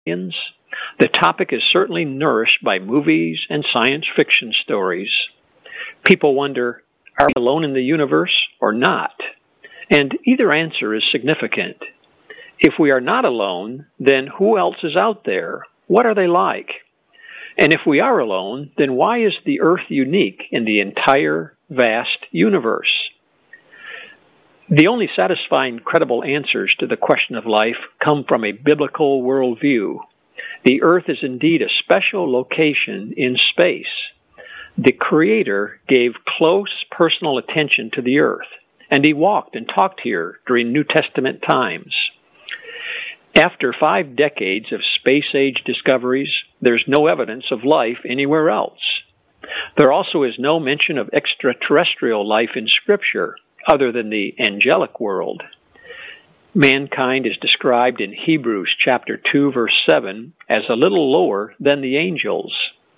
aliens? The topic is certainly nourished by movies and science fiction stories. People wonder, are we alone in the universe or not? And either answer is significant. If we are not alone, then who else is out there? What are they like? And if we are alone, then why is the Earth unique in the entire vast universe? The only satisfying, credible answers to the question of life come from a biblical worldview. The Earth is indeed a special location in space. The Creator gave close personal attention to the Earth, and He walked and talked here during New Testament times. After 5 decades of space-age discoveries, there's no evidence of life anywhere else. There also is no mention of extraterrestrial life in Scripture, other than the angelic world. Mankind is described in Hebrews chapter 2, verse 7, as a little lower than the angels.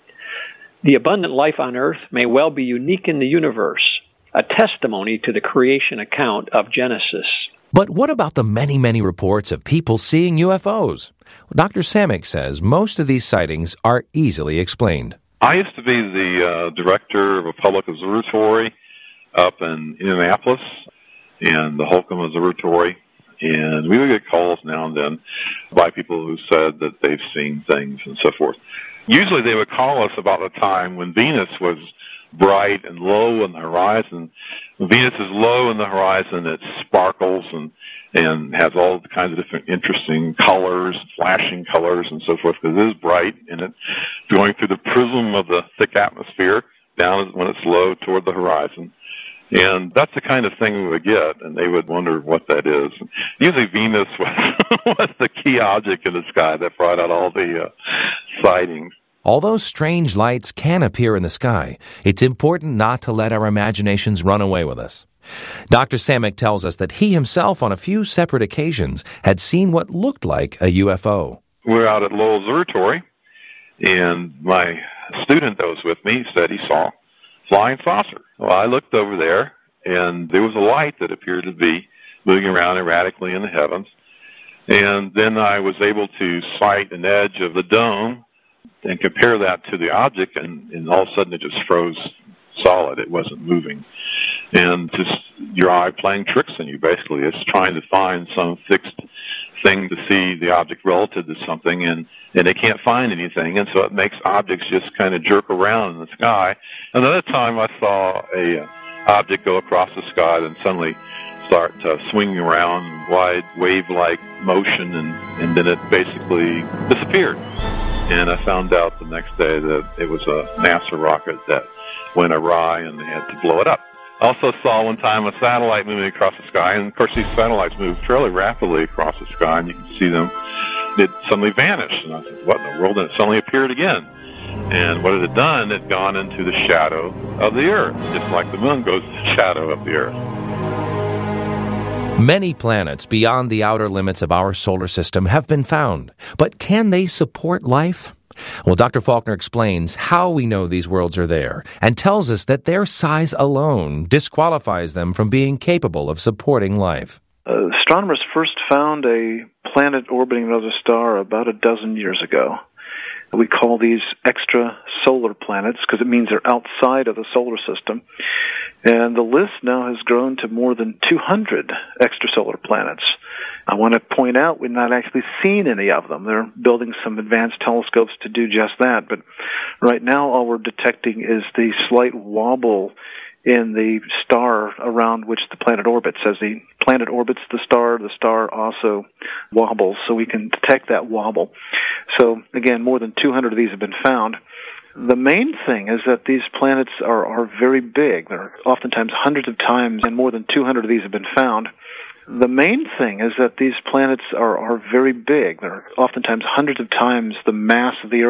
The abundant life on earth may well be unique in the universe, a testimony to the creation account of Genesis. But what about the many, many reports of people seeing UFOs? Dr. Samick says most of these sightings are easily explained. I used to be the director of a public observatory up in Indianapolis and the Holcomb Observatory, and we would get calls now and then by people who said that they've seen things and so forth. Usually they would call us about the time when Venus was bright and low on the horizon. When Venus is low on the horizon, it sparkles and has all kinds of different interesting colors, flashing colors and so forth, because it is bright and it's going through the prism of the thick atmosphere down when it's low toward the horizon. And that's the kind of thing we would get, and they would wonder what that is. Usually Venus was the key object in the sky that brought out all the sightings. Although strange lights can appear in the sky, it's important not to let our imaginations run away with us. Dr. Samick tells us that he himself, on a few separate occasions, had seen what looked like a UFO. We were out at Lowell Observatory, and my student that was with me said he saw a flying saucer. Well, I looked over there, and there was a light that appeared to be moving around erratically in the heavens. And then I was able to sight an edge of the dome and compare that to the object, and all of a sudden it just froze solid. It wasn't moving. And just your eye playing tricks on you, basically. It's trying to find some fixed thing to see the object relative to something, and they can't find anything, and so it makes objects just kind of jerk around in the sky. Another time I saw a object go across the sky and suddenly start swinging around in wide wave-like motion, and then it basically disappeared. And I found out the next day that it was a NASA rocket that went awry and they had to blow it up. I also saw one time a satellite moving across the sky, and of course these satellites move fairly rapidly across the sky, and you can see them. It suddenly vanished, and I said, what in the world? And it suddenly appeared again. And what it had done, it had gone into the shadow of the Earth, just like the moon goes to the shadow of the Earth. Many planets beyond the outer limits of our solar system have been found, but can they support life? Well, Dr. Faulkner explains how we know these worlds are there and tells us that their size alone disqualifies them from being capable of supporting life. Astronomers first found a planet orbiting another star about a dozen years ago. We call these extrasolar planets because it means they're outside of the solar system. And the list now has grown to more than 200 extrasolar planets. I want to point out we've not actually seen any of them. They're building some advanced telescopes to do just that. But right now all we're detecting is the slight wobble in the star around which the planet orbits. As the planet orbits the star also wobbles, so we can detect that wobble. So again, more than 200 of these have been found. The main thing is that these planets are very big. They're oftentimes hundreds of times, and more than 200 of these have been found. The main thing is that these planets are very big. They're oftentimes hundreds of times the mass of the Earth.